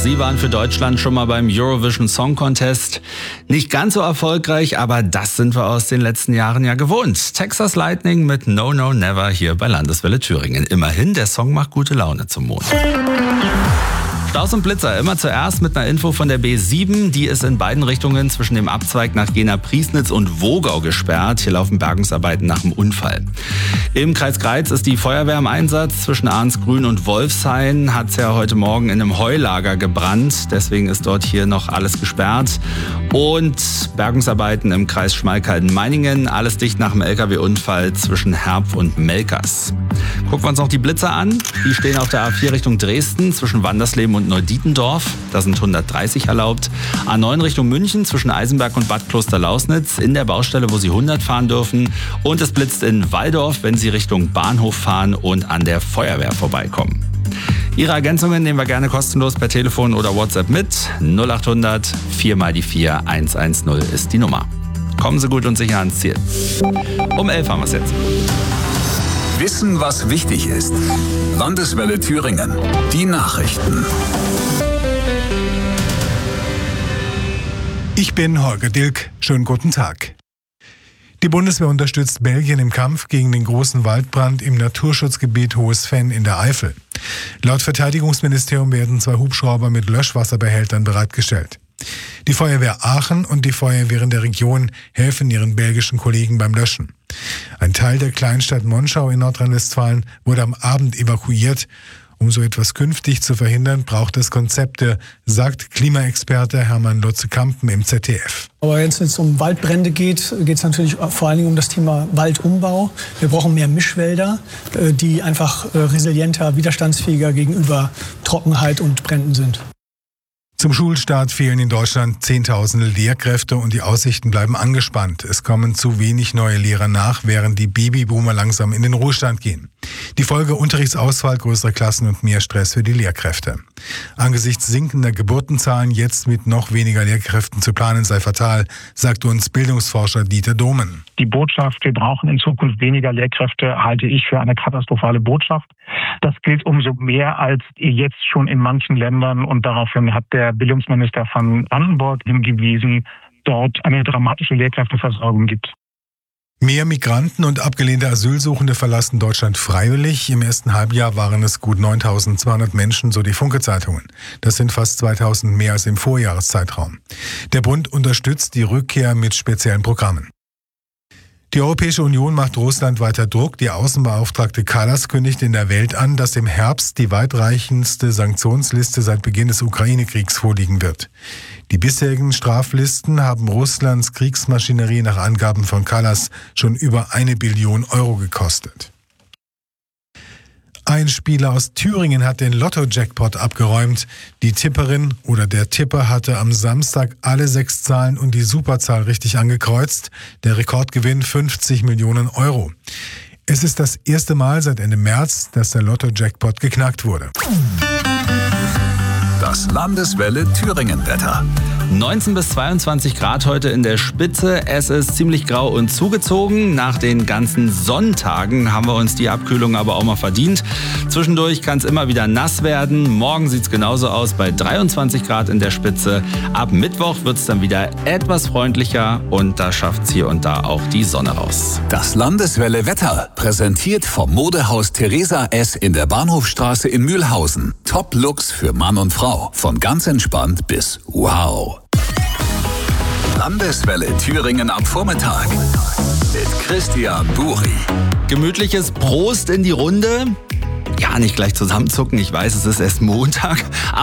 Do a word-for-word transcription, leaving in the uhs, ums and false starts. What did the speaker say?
Sie waren für Deutschland schon mal beim Eurovision Song Contest. Nicht ganz so erfolgreich, aber das sind wir aus den letzten Jahren ja gewohnt. Texas Lightning mit No No Never hier bei Landeswelle Thüringen. Immerhin, der Song macht gute Laune zum Mond. Staus und Blitzer, immer zuerst mit einer Info von der B sieben. Die ist in beiden Richtungen zwischen dem Abzweig nach Jena-Priesnitz und Wogau gesperrt. Hier laufen Bergungsarbeiten nach dem Unfall. Im Kreis Greiz ist die Feuerwehr im Einsatz. Zwischen Arnsgrün und Wolfshain hat es ja heute Morgen in einem Heulager gebrannt. Deswegen ist dort hier noch alles gesperrt. Und Bergungsarbeiten im Kreis Schmalkalden-Meiningen. Alles dicht nach dem L K W-Unfall zwischen Herpf und Melkers. Gucken wir uns noch die Blitzer an. Die stehen auf der A vier Richtung Dresden zwischen Wandersleben und Neudietendorf. Da sind hundertdreißig erlaubt. A neun Richtung München zwischen Eisenberg und Bad Klosterlausnitz in der Baustelle, wo Sie hundert fahren dürfen. Und es blitzt in Walldorf, wenn Sie Richtung Bahnhof fahren und an der Feuerwehr vorbeikommen. Ihre Ergänzungen nehmen wir gerne kostenlos per Telefon oder WhatsApp mit. null acht hundert vier mal die vier eins eins null ist die Nummer. Kommen Sie gut und sicher ans Ziel. Um elf haben wir es jetzt. Wissen, was wichtig ist. Landeswelle Thüringen. Die Nachrichten. Ich bin Holger Dilk. Schönen guten Tag. Die Bundeswehr unterstützt Belgien im Kampf gegen den großen Waldbrand im Naturschutzgebiet Hohes Venn in der Eifel. Laut Verteidigungsministerium werden zwei Hubschrauber mit Löschwasserbehältern bereitgestellt. Die Feuerwehr Aachen und die Feuerwehren der Region helfen ihren belgischen Kollegen beim Löschen. Ein Teil der Kleinstadt Monschau in Nordrhein-Westfalen wurde am Abend evakuiert. Um so etwas künftig zu verhindern, braucht es Konzepte, sagt Klimaexperte Hermann Lotze-Kampen im Z D F. Aber wenn es um Waldbrände geht, geht es natürlich vor allen Dingen um das Thema Waldumbau. Wir brauchen mehr Mischwälder, die einfach resilienter, widerstandsfähiger gegenüber Trockenheit und Bränden sind. Zum Schulstart fehlen in Deutschland Zehntausende Lehrkräfte und die Aussichten bleiben angespannt. Es kommen zu wenig neue Lehrer nach, während die Babyboomer langsam in den Ruhestand gehen. Die Folge: Unterrichtsausfall, größere Klassen und mehr Stress für die Lehrkräfte. Angesichts sinkender Geburtenzahlen jetzt mit noch weniger Lehrkräften zu planen sei fatal, sagt uns Bildungsforscher Dieter Dohmen. Die Botschaft, wir brauchen in Zukunft weniger Lehrkräfte, halte ich für eine katastrophale Botschaft. Das gilt umso mehr, als jetzt schon in manchen Ländern, und daraufhin hat der Bildungsminister von Brandenburg hingewiesen, dort eine dramatische Lehrkräfteversorgung gibt. Mehr Migranten und abgelehnte Asylsuchende verlassen Deutschland freiwillig. Im ersten Halbjahr waren es gut neuntausendzweihundert Menschen, so die Funke-Zeitungen. Das sind fast zweitausend mehr als im Vorjahreszeitraum. Der Bund unterstützt die Rückkehr mit speziellen Programmen. Die Europäische Union macht Russland weiter Druck. Die Außenbeauftragte Kallas kündigt in der Welt an, dass im Herbst die weitreichendste Sanktionsliste seit Beginn des Ukraine-Kriegs vorliegen wird. Die bisherigen Straflisten haben Russlands Kriegsmaschinerie nach Angaben von Kallas schon über eine Billion Euro gekostet. Ein Spieler aus Thüringen hat den Lotto-Jackpot abgeräumt. Die Tipperin oder der Tipper hatte am Samstag alle sechs Zahlen und die Superzahl richtig angekreuzt. Der Rekordgewinn fünfzig Millionen Euro. Es ist das erste Mal seit Ende März, dass der Lotto-Jackpot geknackt wurde. Das Landeswelle Thüringen-Wetter. neunzehn bis zweiundzwanzig Grad heute in der Spitze. Es ist ziemlich grau und zugezogen. Nach den ganzen Sonntagen haben wir uns die Abkühlung aber auch mal verdient. Zwischendurch kann es immer wieder nass werden. Morgen sieht es genauso aus bei dreiundzwanzig Grad in der Spitze. Ab Mittwoch wird es dann wieder etwas freundlicher und da schafft es hier und da auch die Sonne raus. Das Landeswelle Wetter, präsentiert vom Modehaus Theresa S. in der Bahnhofstraße in Mühlhausen. Top-Looks für Mann und Frau. Von ganz entspannt bis wow. Landeswelle Thüringen am Vormittag mit Christian Buri. Gemütliches Prost in die Runde. Ja, nicht gleich zusammenzucken. Ich weiß, es ist erst Montag.